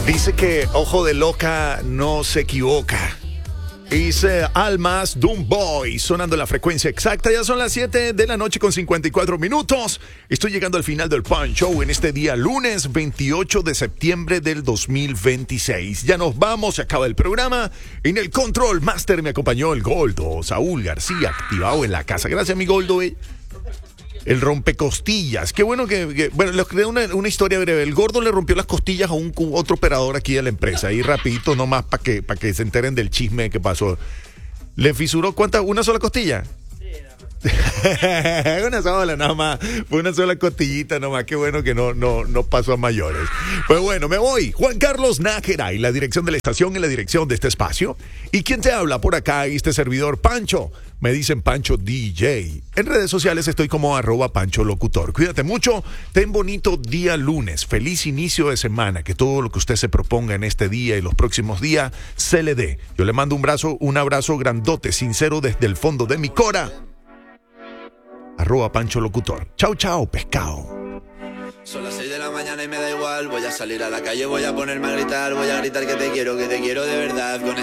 Dice que Ojo de Loca no se equivoca. Dice Almas Doom Boy, sonando la frecuencia exacta. Ya son las 7 de la noche con 54 minutos. Estoy llegando al final del Punch Show en este día lunes 28 de septiembre del 2026. Ya nos vamos, se acaba el programa. En el Control Master me acompañó el Goldo, Saúl García, activado en la casa. Gracias, mi Goldo. El rompecostillas. Qué bueno bueno, les creo una historia breve. El gordo le rompió las costillas a otro operador aquí de la empresa. Ahí rapidito nomás para que se enteren del chisme que pasó. ¿Le fisuró cuántas? ¿Una sola costilla? Una sola nada más, fue una sola costillita nomás. Qué bueno que no pasó a mayores. Pues bueno, me voy. Juan Carlos Nájera y la dirección de la estación y la dirección de este espacio. ¿Y quién te habla por acá? Y este servidor, Pancho. Me dicen Pancho DJ. En redes sociales estoy como @PanchoLocutor. Cuídate mucho, ten bonito día lunes, feliz inicio de semana, que todo lo que usted se proponga en este día y los próximos días se le dé. Yo le mando un abrazo grandote, sincero desde el fondo de mi cora. @PanchoLocutor. Chao, chao, pescado. Son las 6 de la mañana y me da igual. Voy a salir a la calle, voy a ponerme a gritar. Voy a gritar que te quiero de verdad. Con